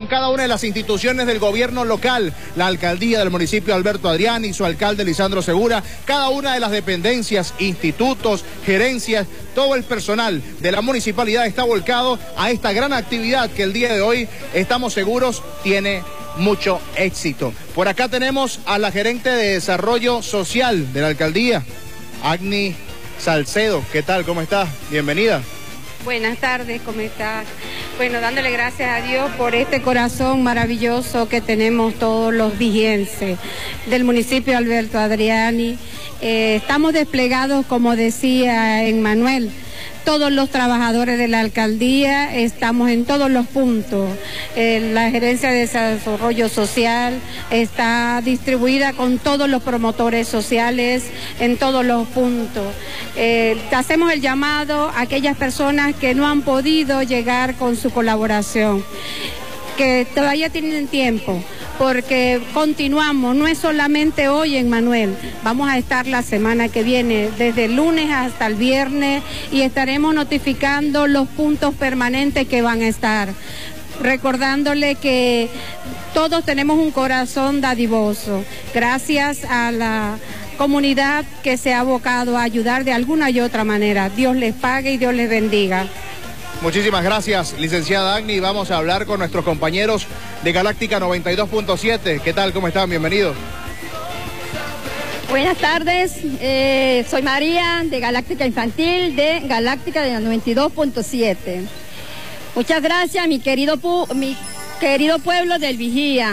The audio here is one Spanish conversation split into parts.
cada una de las instituciones del gobierno local, la alcaldía del municipio Alberto Adriani, su alcalde Lisandro Segura, cada una de las dependencias, institutos, gerencias, todo el personal de la municipalidad está volcado a esta gran actividad que el día de hoy, estamos seguros, tiene mucho éxito. Por acá tenemos a la gerente de Desarrollo Social de la alcaldía, Agni Salcedo. ¿Qué tal? ¿Cómo estás? Bienvenida. Buenas tardes, ¿cómo estás? Bueno, dándole gracias a Dios por este corazón maravilloso que tenemos todos los vigienses del municipio Alberto Adriani. Estamos desplegados, como decía Emmanuel, todos los trabajadores de la alcaldía, estamos en todos los puntos. La gerencia de desarrollo social está distribuida con todos los promotores sociales en todos los puntos. Hacemos el llamado a aquellas personas que no han podido llegar con su colaboración, que todavía tienen tiempo, porque continuamos, no es solamente hoy, Emmanuel, vamos a estar la semana que viene, desde el lunes hasta el viernes, y estaremos notificando los puntos permanentes que van a estar, recordándole que todos tenemos un corazón dadivoso, gracias a la comunidad que se ha abocado a ayudar de alguna y otra manera. Dios les pague y Dios les bendiga. Muchísimas gracias, licenciada Agni. Vamos a hablar con nuestros compañeros de Galáctica 92.7. ¿Qué tal? ¿Cómo están? Bienvenidos. Buenas tardes, soy María de Galáctica Infantil, de Galáctica de 92.7. Muchas gracias, mi querido pueblo del Vigía,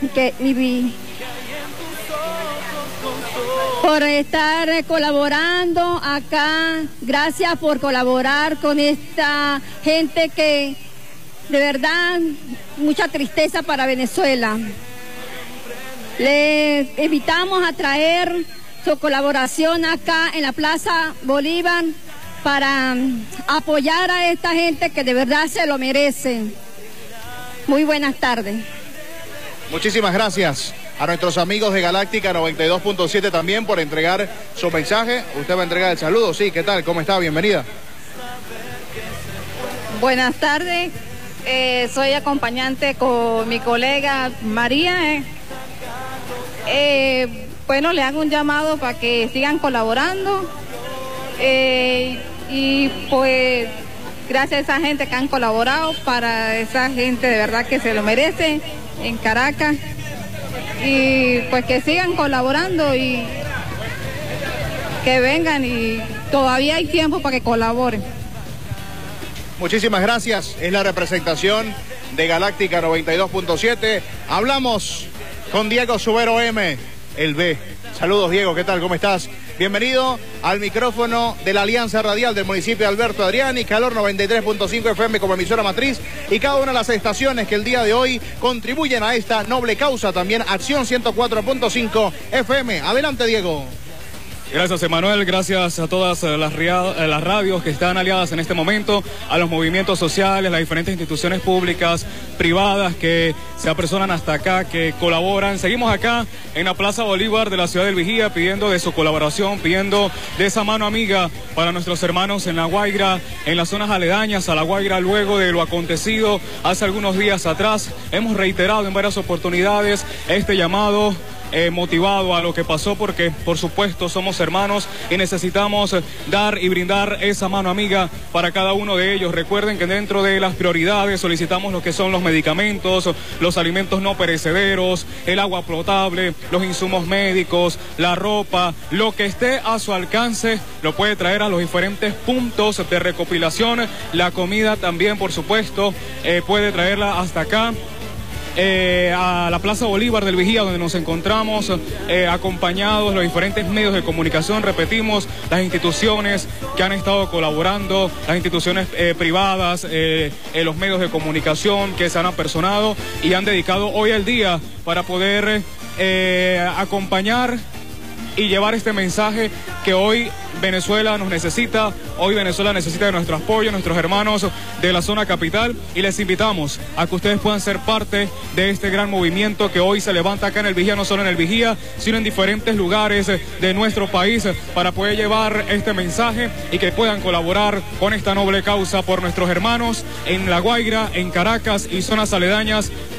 por estar colaborando acá. Gracias por colaborar con esta gente que de verdad mucha tristeza para Venezuela. Les invitamos a traer su colaboración acá en la Plaza Bolívar para apoyar a esta gente que de verdad se lo merece. Muy buenas tardes. Muchísimas gracias a nuestros amigos de Galáctica 92.7 también por entregar su mensaje. Usted va a entregar el saludo. Sí, ¿qué tal? ¿Cómo está? Bienvenida. Buenas tardes. Soy acompañante con mi colega María. Bueno, le hago un llamado para que sigan colaborando. Y pues gracias a esa gente que han colaborado, para esa gente de verdad que se lo merece en Caracas. Y pues que sigan colaborando y que vengan, y todavía hay tiempo para que colaboren. Muchísimas gracias, es la representación de Galáctica 92.7. Hablamos con Diego Subero M, el B. Saludos, Diego, ¿qué tal? ¿Cómo estás? Bienvenido al micrófono de la Alianza Radial del municipio de Alberto Adriani, Calor 93.5 FM como emisora matriz, y cada una de las estaciones que el día de hoy contribuyen a esta noble causa, también Acción 104.5 FM. Adelante, Diego. Gracias, Emmanuel, gracias a todas las radios que están aliadas en este momento, a los movimientos sociales, las diferentes instituciones públicas, privadas que se apersonan hasta acá, que colaboran. Seguimos acá en la Plaza Bolívar de la ciudad del Vigía pidiendo de su colaboración, pidiendo de esa mano amiga para nuestros hermanos en La Guaira, en las zonas aledañas a La Guaira, luego de lo acontecido hace algunos días atrás. Hemos reiterado en varias oportunidades este llamado motivado a lo que pasó, porque por supuesto somos hermanos y necesitamos dar y brindar esa mano amiga para cada uno de ellos. Recuerden que dentro de las prioridades solicitamos lo que son los medicamentos, los alimentos no perecederos, el agua potable, los insumos médicos, la ropa, lo que esté a su alcance lo puede traer a los diferentes puntos de recopilación. La comida también, por supuesto, puede traerla hasta acá. A la Plaza Bolívar del Vigía, donde nos encontramos acompañados los diferentes medios de comunicación, repetimos, las instituciones que han estado colaborando, las instituciones privadas, los medios de comunicación que se han apersonado y han dedicado hoy el día para poder acompañar y llevar este mensaje que hoy Venezuela nos necesita. Hoy Venezuela necesita de nuestro apoyo, nuestros hermanos de la zona capital, y les invitamos a que ustedes puedan ser parte de este gran movimiento que hoy se levanta acá en el Vigía, no solo en el Vigía, sino en diferentes lugares de nuestro país, para poder llevar este mensaje y que puedan colaborar con esta noble causa por nuestros hermanos en La Guaira, en Caracas y zonas aledañas.